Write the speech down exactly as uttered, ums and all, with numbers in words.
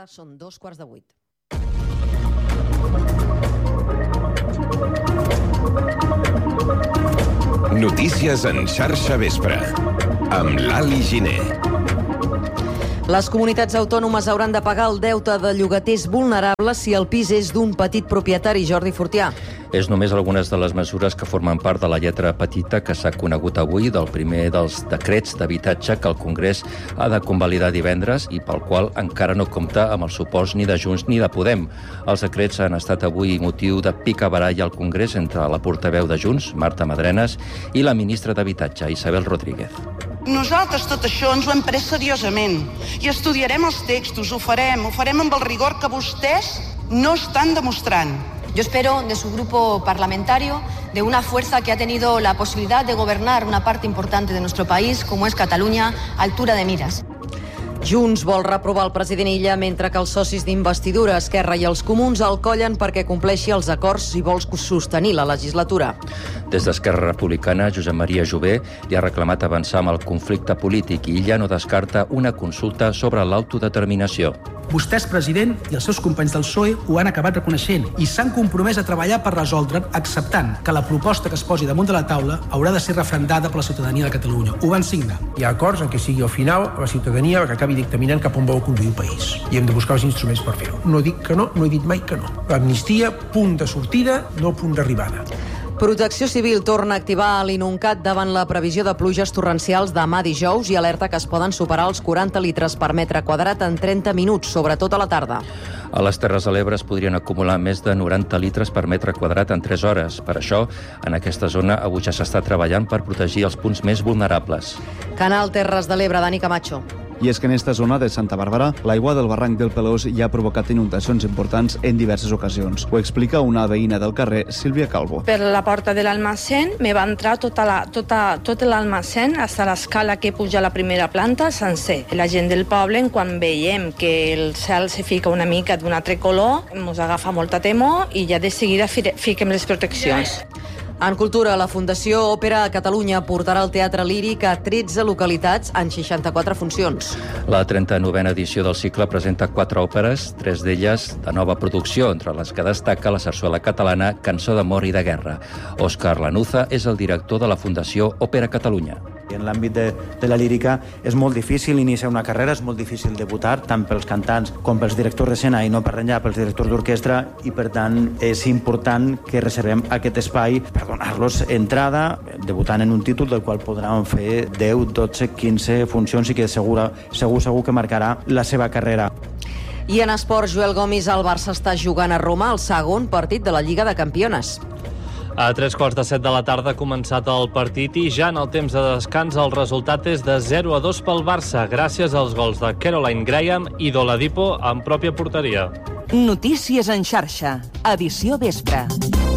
tarda, són dos quarts de vuit. Notícies en xarxa vespre, amb l'Ali Giner. Les comunitats autònomes hauran de pagar el deute de llogaters vulnerables si el pis és d'un petit propietari. Jordi Fortià. És només algunes de les mesures que formen part de la lletra petita que s'ha conegut avui del primer dels decrets d'habitatge que el Congrés ha de convalidar divendres i pel qual encara no compta amb el suport ni de Junts ni de Podem. Els decrets han estat avui motiu de picabaralla al Congrés entre la portaveu de Junts, Marta Madrenas, i la ministra d'Habitatge, Isabel Rodríguez. Nosaltres tot això ens ho hem pres seriosament i estudiarem els textos, ho farem, ho farem amb el rigor que vostès no estan demostrant. Yo espero de su grupo parlamentario, de una fuerza que ha tenido la posibilidad de gobernar una parte importante de nuestro país, como es Cataluña, a altura de miras. Junts vol reprovar el president Illa mentre que els socis d'investidura, Esquerra i els Comuns el collen perquè compleixi els acords i vol sostenir la legislatura. Des d'Esquerra Republicana, Josep Maria Jové li ha reclamat avançar amb el conflicte polític i Illa no descarta una consulta sobre l'autodeterminació. Vostès, president, i els seus companys del P S O E ho han acabat reconeixent i s'han compromès a treballar per resoldre'n, acceptant que la proposta que es posi damunt de la taula haurà de ser referendada per la ciutadania de Catalunya. Ho van signar. Hi ha acords en què sigui al final la ciutadania que acabi dictaminant cap on vol conduir el país. I hem de buscar els instruments per fer-ho. No dic que no, no he dit mai que no. L'amnistia, punt de sortida, no punt d'arribada. Protecció Civil torna a activar l'INUNCAT davant la previsió de pluges torrencials demà dijous i alerta que es poden superar els quaranta litres per metre quadrat en trenta minuts, sobretot a la tarda. A les Terres de l'Ebre es podrien acumular més de noranta litres per metre quadrat en tres hores. Per això, en aquesta zona avui ja s'està treballant per protegir els punts més vulnerables. Canal Terres de l'Ebre, Dani Camacho. I és que en esta zona de Santa Bàrbara, l'aigua del barranc del Pelós ja ha provocat inundacions importants en diverses ocasions. Ho explica una veïna del carrer, Sílvia Calvo. Per la porta de l'almacén me va entrar tota la, tota, tot l'almacén fins a l'escala que puja a la primera planta sencer. La gent del poble, quan veiem que el cel se fica una mica d'un altre color, ens agafa molta temor i ja de seguida fiquem les proteccions. En cultura, la Fundació Òpera a Catalunya portarà el teatre líric a tretze localitats en seixanta-quatre funcions. La trenta-novena edició del cicle presenta quatre òperes, tres d'elles de nova producció, entre les que destaca la sarsuela catalana Cançó d'amor i de guerra. Òscar Lanuza és el director de la Fundació Òpera Catalunya. En l'àmbit de, de la lírica és molt difícil iniciar una carrera, és molt difícil debutar, tant pels cantants com pels directors d'escena i no per enllà pels directors d'orquestra, i per tant és important que reservem aquest espai per donar-los entrada, debutant en un títol del qual podran fer deu, dotze, quinze funcions i que segur, segur, segur que marcarà la seva carrera. I en esports, Joel Gomis, el Barça està jugant a Roma el segon partit de la Lliga de Campiones. A tres quarts de set de la tarda ha començat el partit i ja en el temps de descans el resultat és de zero a dos pel Barça, gràcies als gols de Caroline Graham i d'Oladipo en pròpia porteria. Notícies en xarxa, edició vespre.